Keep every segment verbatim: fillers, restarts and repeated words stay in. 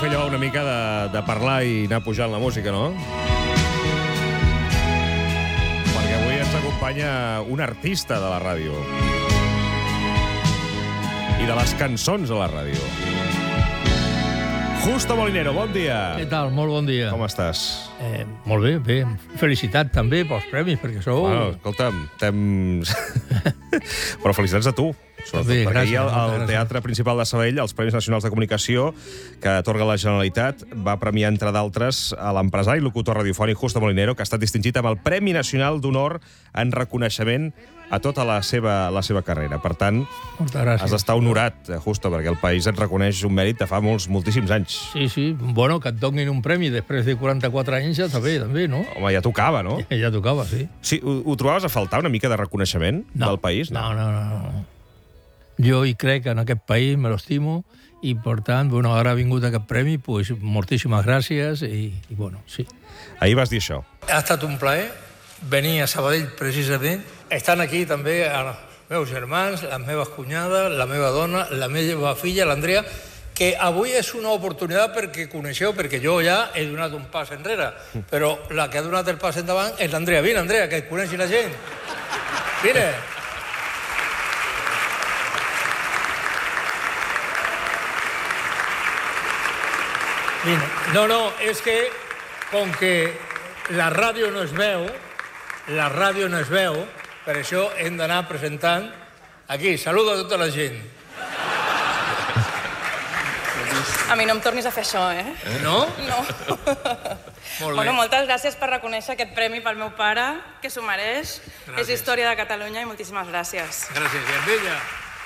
fer allò una mica de, de parlar i anar pujant la música, no? Perquè avui ens acompanya un artista de la ràdio. I de les cançons a la ràdio. Justo Molinero, bon dia. Què tal? Molt bon dia. Com estàs? Eh, molt bé, bé. Felicitat també pels premis, perquè sou... Bueno, escolta'm, t'hem... Però felicitats a tu. Sobretot, Bé, perquè gràcies, ahir al, al gràcies. Teatre Principal de Sabadell, els Premis Nacionals de Comunicació que atorga la Generalitat, va premiar, entre d'altres, a l'empresari i locutor radiofònic Justo Molinero, que ha estat distingit amb el Premi Nacional d'Honor en reconeixement a tota la seva, la seva carrera. Per tant, Moltes gràcies. has d'estar honorat, Justo, perquè el país et reconeix un mèrit de fa molts, moltíssims anys. Sí, sí. Bueno, que et donin un premi després de quaranta-quatre anys ja està bé, també, no? Home, ja tocava, no? Ja tocava, sí. Sí, ho, ho trobaves a faltar una mica de reconeixement No. del país? No, no, no, no. Jo hi crec en aquest país, me l'estimo, i per tant, bueno, ara ha vingut aquest premi, pues, moltíssimes gràcies, i, i bueno, sí. Ahir vas dir això. Ha estat un plaer venir a Sabadell, precisament. Estan aquí també els meus germans, les meves cunyades, la meva dona, la meva filla, l'Andrea, que avui és una oportunitat perquè coneixeu, perquè jo ja he donat un pas enrere, però la que ha donat el pas endavant és l'Andrea. Vine, Andrea, que et coneixi la gent. Vine. Vine. No, no, és que com que la ràdio no es veu, la ràdio no es veu, per això hem d'anar presentant aquí. Saluda a tota la gent. A mi no em tornis a fer això, eh? No? No. Molt Bueno, bé. moltes gràcies per reconèixer aquest premi pel meu pare, que s'ho mereix. Gràcies. És història de Catalunya i moltíssimes gràcies. Gràcies, i amb ella.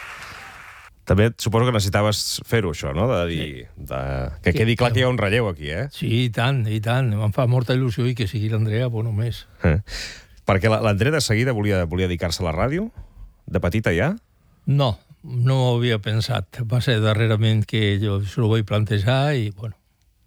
També suposo que necessitaves fer-ho, això, no? De dir, de... Que Sí, quedi clar però- que hi ha un relleu aquí, eh? Sí, i tant, i tant. Em fa molta il·lusió i que sigui l'Andrea, bueno, més. eh? Perquè la- l'Andrea de seguida volia, volia dedicar-se a la ràdio? De petita ja? No, no ho havia pensat. Va ser darrerament que jo s'ho vaig plantejar i, bueno,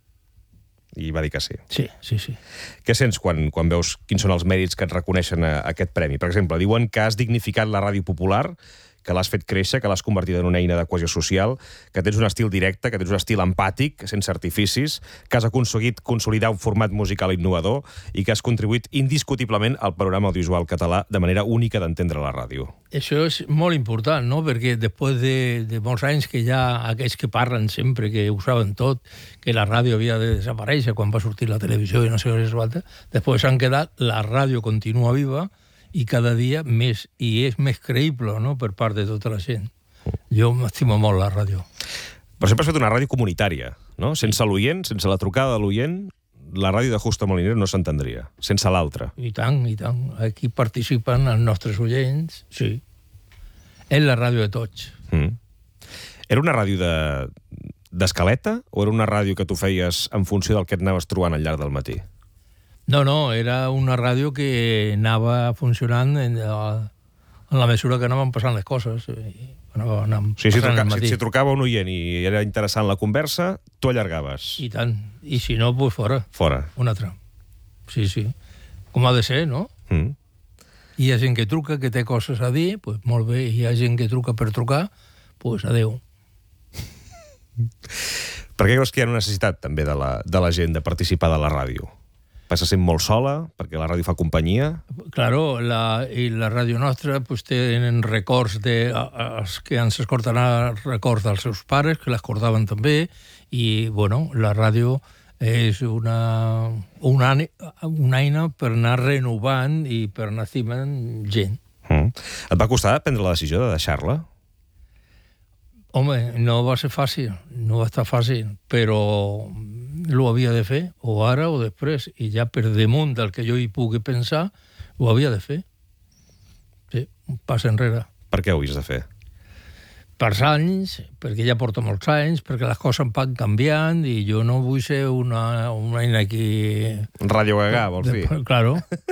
I va dir que sí. sí, sí, sí. Què sents quan, quan veus quins són els mèrits que et reconeixen a, a aquest premi? Per exemple, diuen que has dignificat la ràdio popular, que l'has fet créixer, que l'has convertit en una eina de cohesió social, que tens un estil directe, que tens un estil empàtic, sense artificis, que has aconseguit consolidar un format musical innovador i que has contribuït indiscutiblement al panorama audiovisual català de manera única d'entendre la ràdio. Això és molt important, no? Perquè després de, de molts anys que hi ha aquells que parlen sempre, que ho saben tot, que la ràdio havia de desaparèixer quan va sortir la televisió i no sé què és l'altre, després s'han quedat, la ràdio continua viva i cada dia més, i és més creïble, no?, per part de tota la gent. Jo m'estimo molt la ràdio. Però sempre has fet una ràdio comunitària, no? Sense l'oient, sense la trucada de l'oient, la ràdio de Justo Molinero no s'entendria, sense l'altra. I tant, i tant. Aquí participen els nostres oients, sí. És la ràdio de tots. Mm. Era una ràdio de d'escaleta o era una ràdio que tu feies en funció del que et anaves trobant al llarg del matí? No, no, era una ràdio que anava funcionant en, en la mesura que anaven passant les coses. I anava, anava O sigui, si, passant truca, el si, matí. si trucava un oient i era interessant la conversa, tu allargaves. I tant. I si no, pues fora. Fora. Un altre. Sí, sí. Com ha de ser, no? Mm. Hi ha gent que truca, que té coses a dir, pues molt bé. Hi ha gent que truca per trucar, pues adeu. Per què creus que hi ha una necessitat també de la, de la gent de participar de la ràdio? Passa sent molt sola, perquè la ràdio fa companyia? Claro, la, i la ràdio nostra pues, tenen records de, a, els que ens escoltaran records dels seus pares, que l'escordaven també, i, bueno, la ràdio és una, una, una eina per anar renovant i per anar estimant gent. Mm. Et va costar prendre la decisió de deixar-la? Home, no va ser fàcil, no va estar fàcil, però ho havia de fer, o ara o després, i ja per damunt del que jo hi pugui pensar, ho havia de fer. Sí, un pas enrere. Per què ho havies de fer? Per anys, perquè ja porto molts anys, perquè les coses van canviant i jo no vull ser una, una eina aquí... Ràdio Gagà, vols dir? Claro.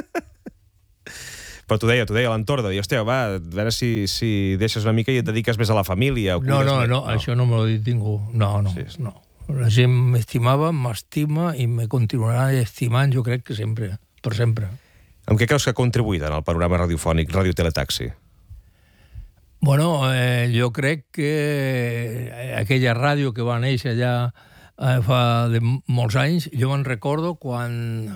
Però t'ho deia, t'ho deia a l'entorn, de dir, hòstia, va, a veure si, si deixes una mica i et dediques més a la família. O No, cuides no, més. no, això no me l'ha dit ningú. No, no, Sí, sí. no. La gent m'estimava, m'estima i me continuarà estimant, jo crec que sempre, per sempre. Amb què creus que ha contribuït en el panorama radiofònic Ràdio Teletaxi? Bueno, eh, jo crec que aquella ràdio que va néixer allà eh, fa de molts anys. Jo me'n recordo quan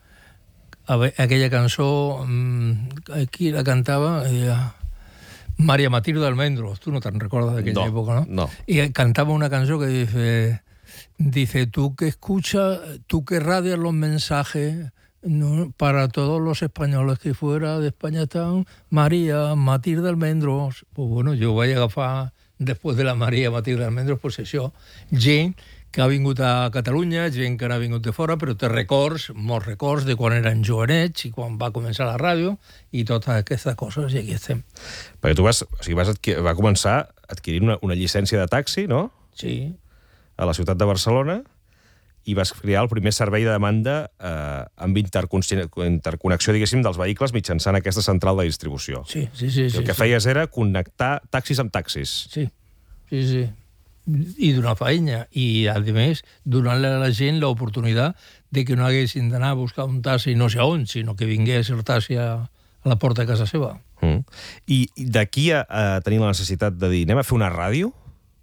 aquella cançó, qui la cantava? María Matilde Almendros. Tu no te'n recordes d'aquella no, època, no? No. I cantava una cançó que dice, dice, tú que escuchas, tú que radias los mensajes, no, para todos los españoles que fuera de España están María Matilde Almendros. Pues bueno, jo vaig agafar, després de la María Matilde Almendros, pues això, gent que ha vingut a Catalunya, gent que n'ha vingut de fora, però té records, molts records de quan eren jovenets i quan va començar la ràdio i totes aquestes coses, i aquí estem. Perquè tu vas, o sigui, vas adqui- va començar adquirint una, una llicència de taxi, no?, Sí. a la ciutat de Barcelona, i vas crear el primer servei de demanda eh, amb interconnexió, interconnexió, diguéssim, dels vehicles mitjançant aquesta central de distribució. Sí, sí, sí. I sí el que sí. feies era connectar taxis amb taxis. Sí, sí, sí. I donar feina. I, a més, donar-li a la gent l'oportunitat de que no haguessin d'anar a buscar un taxi no sé on, sinó que vingués el taxi a, a la porta de casa seva. Mm. I i d'aquí a, a tenir la necessitat de dir, anem a fer una ràdio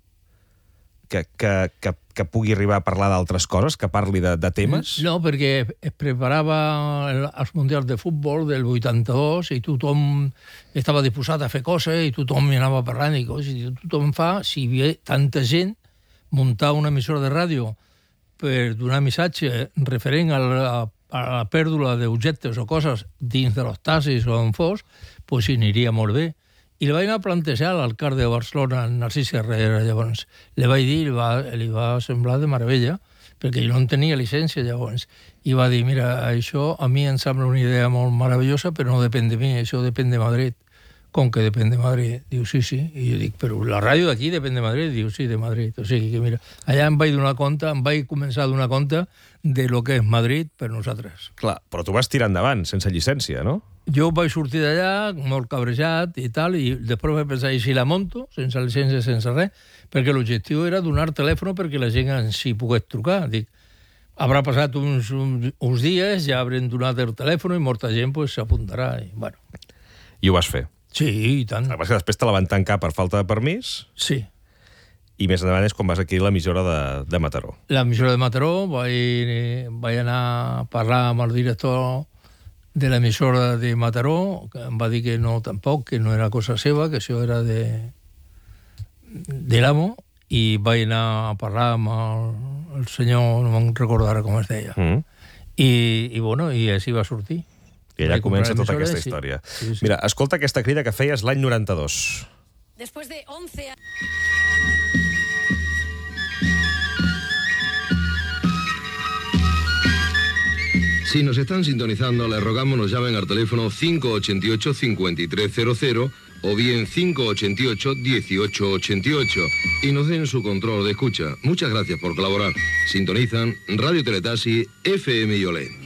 que, que, que, que pugui arribar a parlar d'altres coses, que parli de, de temes? No, perquè es preparava el- els mundials de futbol del vuitanta-dos i tothom estava disposat a fer coses i tothom hi anava parlant i coses. I tothom fa, si ve tanta gent, muntar una emissora de ràdio per donar missatge referent a la, a la pèrdua d'objectes o coses dins de los taxis o on fos, pues hi aniria molt bé. I li vaig anar a plantejar a l'alcalde de Barcelona, Narcís Herrera, llavors. Li vaig dir, li va, li va semblar de meravella, perquè jo no en tenia llicència llavors. I va dir, mira, això a mi em sembla una idea molt meravellosa, però no depèn de mi, això depèn de Madrid. Com que depèn de Madrid? Diu, sí, sí. I jo dic, però la ràdio d'aquí depèn de Madrid? Diu, sí, de Madrid. O sigui que, mira, allà em vaig donar compte, em vaig començar a donar compte de lo que és Madrid per nosaltres. Clar, però tu vas tirar endavant, sense llicència, no? Jo vaig sortir d'allà molt cabrejat i tal, i després vaig pensar, i si la monto, sense llicència, sense res, perquè l'objectiu era donar telèfon perquè la gent s'hi pogués trucar. Dic, haurà passat uns, uns, uns dies, ja haurem donat el telèfon i molta gent pues, s'apuntarà. I, bueno. I ho vas fer. Sí, i tant. El que passa és que després te la van tancar per falta de permís, Sí. i més endavant és quan vas adquirir l'emissora de, de Mataró. L'emissora de Mataró, vaig, vaig anar a parlar amb el director de l'emissora de Mataró, que em va dir que no tampoc, que no era cosa seva, que això era de, de l'amo, i vaig anar a parlar amb el, el senyor, no me'n recordo ara com es deia. Mm. I, i bueno, i així va sortir. I allà Vaig comprar comença tota l'emissora, aquesta sí. història. Sí, sí. Mira, escolta aquesta crida que feies l'any noranta-dos. Después de once años. Si nos están sintonizando, les rogamos nos llamen al teléfono cinco ochenta y ocho, cincuenta y tres cero cero o bien cinco ochenta y ocho, dieciocho ochenta y ocho y nos den su control de escucha. Muchas gracias por colaborar. Sintonizan Radio Teletaxi F M Yolén.